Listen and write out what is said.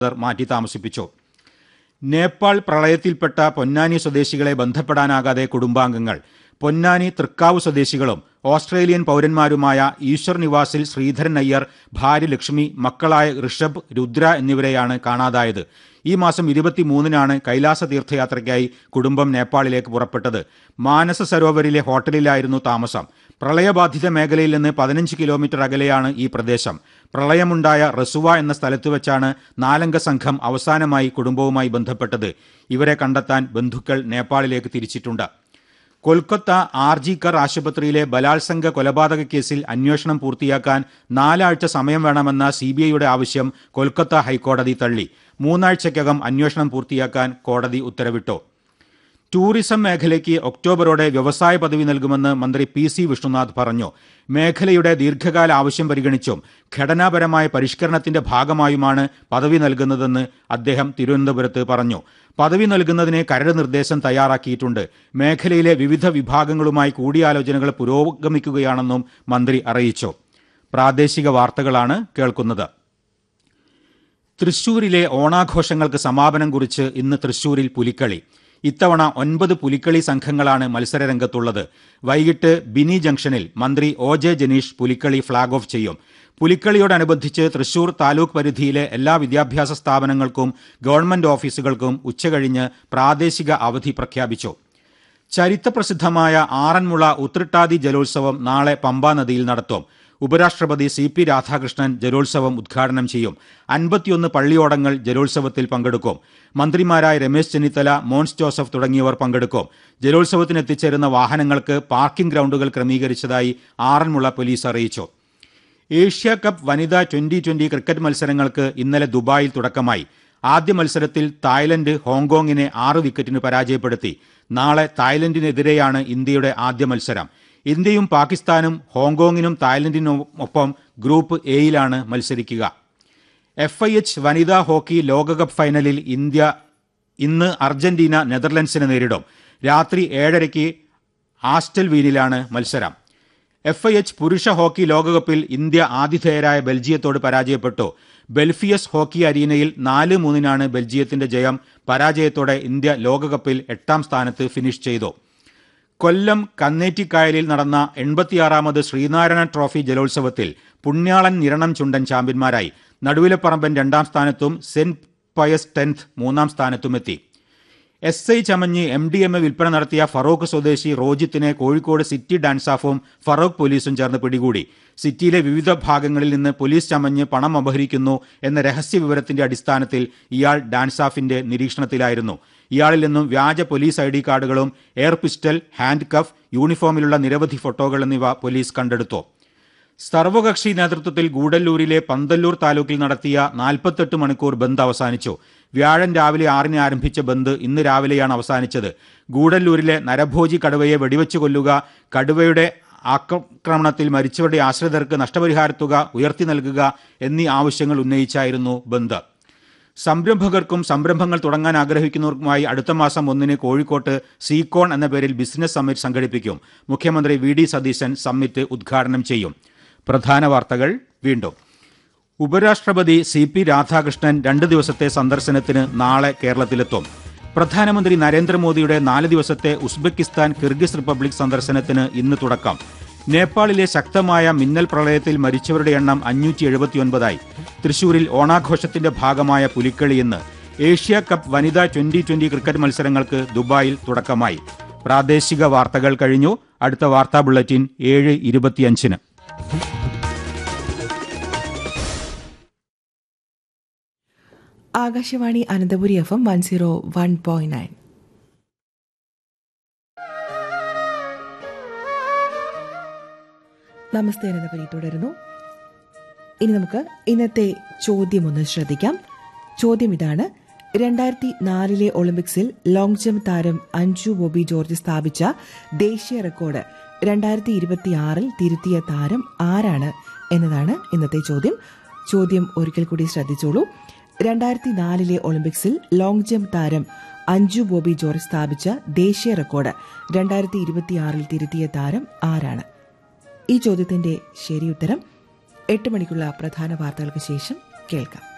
മാറ്റി താമസിപ്പിച്ചു. നേപ്പാൾ പ്രളയത്തിൽപ്പെട്ട പൊന്നാനി സ്വദേശികളെ ബന്ധപ്പെടാനാകാതെ കുടുംബാംഗങ്ങൾ. പൊന്നാനി തൃക്കാവ് സ്വദേശികളും ഓസ്ട്രേലിയൻ പൌരന്മാരുമായ ഈശ്വർ നിവാസിൽ ശ്രീധരൻ അയ്യർ, ഭാര്യ ലക്ഷ്മി, മക്കളായ ഋഷഭ്, രുദ്ര എന്നിവരെയാണ് കാണാതായത്. ഈ മാസം 23-നാണ് കൈലാസ തീർത്ഥയാത്രയ്ക്കായി കുടുംബം നേപ്പാളിലേക്ക് പുറപ്പെട്ടത്. മാനസ സരോവരിലെ ഹോട്ടലിലായിരുന്നു താമസം. പ്രളയബാധിത മേഖലയിൽ നിന്ന് 15 കിലോമീറ്റർ അകലെയാണ് ഈ പ്രദേശം. പ്രളയമുണ്ടായ റസുവ എന്ന സ്ഥലത്ത് വെച്ചാണ് 4-അംഗ സംഘം അവസാനമായി കുടുംബവുമായി ബന്ധപ്പെട്ടത്. ഇവരെ കണ്ടെത്താൻ ബന്ധുക്കൾ നേപ്പാളിലേക്ക് തിരിച്ചിട്ടുണ്ട്. കൊൽക്കത്ത ആർജിക്കർ ആശുപത്രിയിലെ ബലാത്സംഗ കൊലപാതക കേസിൽ അന്വേഷണം പൂർത്തിയാക്കാൻ 4 ആഴ്ച സമയം വേണമെന്ന CBIയുടെ ആവശ്യം കൊൽക്കത്ത ഹൈക്കോടതി തള്ളി. 3 ആഴ്ചയ്ക്കകം അന്വേഷണം പൂർത്തിയാക്കാൻ കോടതി ഉത്തരവിട്ടു. ടൂറിസം മേഖലയ്ക്ക് ഒക്ടോബറോടെ വ്യവസായ പദവി നൽകുമെന്ന് മന്ത്രി PC വിഷ്ണുനാഥ് പറഞ്ഞു. മേഖലയുടെ ദീർഘകാല ആവശ്യം പരിഗണിച്ചും ഘടനാപരമായ പരിഷ്കരണത്തിന്റെ ഭാഗമായുമാണ് പദവി നൽകുന്നതെന്ന് അദ്ദേഹം തിരുവനന്തപുരത്ത് പറഞ്ഞു. പദവി നൽകുന്നതിന് കരട് നിർദ്ദേശം തയ്യാറാക്കിയിട്ടുണ്ട്. മേഖലയിലെ വിവിധ വിഭാഗങ്ങളുമായി കൂടിയാലോചനകൾ പുരോഗമിക്കുകയാണെന്നും മന്ത്രി അറിയിച്ചു. പ്രാദേശിക വാർത്തകളാണ് കേൾക്കുന്നത്. തൃശൂരിലെ ഓണാഘോഷങ്ങൾക്ക് സമാപനം കുറിച്ച് ഇന്ന് തൃശൂരിൽ പുലിക്കളി. ഇത്തവണ 9 പുലിക്കളി സംഘങ്ങളാണ് മത്സരരംഗത്തുള്ളത്. വൈകിട്ട് ബിനി ജംഗ്ഷനിൽ മന്ത്രി OJ Janeesh Pulikali flag off ചെയ്യും. പുലിക്കളിയോടനുബന്ധിച്ച് തൃശൂർ താലൂക്ക് പരിധിയിലെ എല്ലാ വിദ്യാഭ്യാസ സ്ഥാപനങ്ങൾക്കും ഗവൺമെന്റ് ഓഫീസുകൾക്കും ഉച്ചകഴിഞ്ഞ് പ്രാദേശിക അവധി പ്രഖ്യാപിച്ചു. ചരിത്രപ്രസിദ്ധമായ ആറന്മുള ഉത്രട്ടാതി ജലോത്സവം നാളെ പമ്പാ നദിയിൽ നടത്തും. ഉപരാഷ്ട്രപതി CP രാധാകൃഷ്ണൻ ജലോത്സവം ഉദ്ഘാടനം ചെയ്യും. 51 പള്ളിയോടങ്ങൾ ജലോത്സവത്തിൽ പങ്കെടുക്കും. മന്ത്രിമാരായ രമേശ് ചെന്നിത്തല, മോൻസ് ജോസഫ് തുടങ്ങിയവർ പങ്കെടുക്കും. ജലോത്സവത്തിന് എത്തിച്ചേരുന്ന വാഹനങ്ങൾക്ക് പാർക്കിംഗ് ഗ്രൗണ്ടുകൾ ക്രമീകരിച്ചതായി ആറന്മുള പോലീസ് അറിയിച്ചു. ഏഷ്യ കപ്പ് വനിതാ 2020 ക്രിക്കറ്റ് മത്സരങ്ങൾക്ക് ഇന്നലെ ദുബായിൽ തുടക്കമായി. ആദ്യ മത്സരത്തിൽ തായ്ലൻഡ് ഹോങ്കോങ്ങിനെ 6 വിക്കറ്റിന് പരാജയപ്പെടുത്തി. നാളെ തായ്ലൻഡിനെതിരെയാണ് ഇന്ത്യയുടെ ആദ്യ മത്സരം. ഇന്ത്യയും പാകിസ്ഥാനും ഹോങ്കോങ്ങിനും തായ്ലൻഡിനുമൊപ്പം ഗ്രൂപ്പ് എയിലാണ് മത്സരിക്കുക. FIH വനിതാ ഹോക്കി ലോകകപ്പ് ഫൈനലിൽ ഇന്ത്യ ഇന്ന് അർജന്റീന നെതർലൻഡ്സിനെ നേരിടും. രാത്രി 7:30 ആസ്റ്റൽ വീനിലാണ് മത്സരം. FIH പുരുഷ ഹോക്കി ലോകകപ്പിൽ ഇന്ത്യ ആതിഥേയരായ ബെൽജിയത്തോട് പരാജയപ്പെട്ടു. ബെൽഫിയസ് ഹോക്കി അരീനയിൽ 4-3 ബെൽജിയത്തിന്റെ ജയം. പരാജയത്തോടെ ഇന്ത്യ ലോകകപ്പിൽ 8-ാം സ്ഥാനത്ത് ഫിനിഷ് ചെയ്തു. കൊല്ലം കന്നേറ്റിക്കായലിൽ നടന്ന 86ാമത് ശ്രീനാരായണ ട്രോഫി ജലോത്സവത്തിൽ പുണ്യാളൻ നിരണം ചുണ്ടൻ ചാമ്പ്യന്മാരായി. നടുവിലപ്പറമ്പൻ 2-ാം സ്ഥാനത്തും saint Pius 10th 3-ാം സ്ഥാനത്തുമെത്തി. SI ചമഞ്ഞ് MDMA വിൽപ്പന നടത്തിയ ഫറോക്ക് സ്വദേശി റോജിത്തിനെ കോഴിക്കോട് സിറ്റി ഡാൻസാഫും ഫറോക്ക് പോലീസും ചേർന്ന് പിടികൂടി. സിറ്റിയിലെ വിവിധ ഭാഗങ്ങളിൽ നിന്ന് പോലീസ് ചമഞ്ഞ് പണം അപഹരിക്കുന്നു എന്ന രഹസ്യ വിവരത്തിന്റെ അടിസ്ഥാനത്തിൽ ഇയാൾ ഡാൻസാഫിന്റെ നിരീക്ഷണത്തിലായിരുന്നു. ഇയാളിൽ നിന്നും വ്യാജ പോലീസ് ID കാർഡുകളും എയർ പിസ്റ്റൽ, ഹാൻഡ് കഫ്, യൂണിഫോമിലുള്ള നിരവധി ഫോട്ടോകൾ എന്നിവ പോലീസ് കണ്ടെടുത്തു. സർവകക്ഷി നേതൃത്വത്തിൽ ഗൂഡല്ലൂരിലെ പന്തല്ലൂർ താലൂക്കിൽ നടത്തിയ 48 മണിക്കൂർ ബന്ദ് അവസാനിച്ചു. വ്യാഴം രാവിലെ 6-ന് ആരംഭിച്ച ബന്ദ് ഇന്ന് രാവിലെയാണ് അവസാനിച്ചത്. ഗൂഡല്ലൂരിലെ നരഭോജി കടുവയെ വെടിവെച്ച് കൊല്ലുക, കടുവയുടെ ആക്രമണത്തിൽ മരിച്ചവരുടെ ആശ്രിതർക്ക് നഷ്ടപരിഹാരത്തുക ഉയർത്തി നൽകുക എന്നീ ആവശ്യങ്ങൾ ഉന്നയിച്ചായിരുന്നു ബന്ദ്. സംരംഭകർക്കും സംരംഭങ്ങൾ തുടങ്ങാൻ ആഗ്രഹിക്കുന്നവർക്കുമായി അടുത്ത മാസം 1-ന് കോഴിക്കോട്ട് സീകോൺ എന്ന പേരിൽ ബിസിനസ് സമ്മിറ്റ് സംഘടിപ്പിക്കും. മുഖ്യമന്ത്രി VD സതീശൻ സമ്മിറ്റ് ഉദ്ഘാടനം ചെയ്യും. പ്രധാന വാർത്തകൾ വീണ്ടും. ഉപരാഷ്ട്രപതി CP രാധാകൃഷ്ണൻ 2 ദിവസത്തെ സന്ദർശനത്തിന് നാളെ കേരളത്തിലെത്തും. പ്രധാനമന്ത്രി നരേന്ദ്രമോദിയുടെ 4 ദിവസത്തെ ഉസ്ബെക്കിസ്ഥാൻ, കിർഗിസ് റിപ്പബ്ലിക് സന്ദർശനത്തിന് ഇന്ന് തുടക്കം. നേപ്പാളിലെ ശക്തമായ മിന്നൽ പ്രളയത്തിൽ മരിച്ചവരുടെ എണ്ണം 579ആയി. തൃശൂരിൽ ഓണാഘോഷത്തിന്റെ ഭാഗമായ പുലിക്കളി ഇന്ന്. ഏഷ്യ കപ്പ് വനിതാ 2020 ക്രിക്കറ്റ് മത്സരങ്ങൾക്ക് ദുബായിൽ തുടക്കമായി. പ്രാദേശിക വാർത്തകൾ കഴിഞ്ഞു. അടുത്ത വാർത്താ ബുള്ളറ്റിൻ 7:25-ന്. ആകാശവാണി അനന്തപുരി FM 101.9. നമസ്തേ അനന്തപുരി തുടരുന്നു. ഇനി നമുക്ക് ഇന്നത്തെ ചോദ്യം ഒന്ന് ശ്രദ്ധിക്കാം. ചോദ്യം ഇതാണ്: 2004 ഒളിമ്പിക്സിൽ ലോങ് ജംപ് താരം അഞ്ജു ബോബി ജോർജ് സ്ഥാപിച്ച ദേശീയ റെക്കോർഡ് 2026 തിരുത്തിയ താരം ആരാണ് എന്നതാണ് ഇന്നത്തെ ചോദ്യം. ചോദ്യം ഒരിക്കൽ കൂടി ശ്രദ്ധിച്ചോളൂ. 2004 ഒളിമ്പിക്സിൽ ലോങ് ജംപ് താരം അഞ്ജു ബോബി ജോർജ് സ്ഥാപിച്ച ദേശീയ റെക്കോർഡ് 2026 തിരുത്തിയ താരം ആരാണ്? ഈ ചോദ്യത്തിന്റെ ശരിയുത്തരം 8 മണിക്കുള്ള പ്രധാന വാർത്തകൾക്ക് ശേഷം കേൾക്കാം.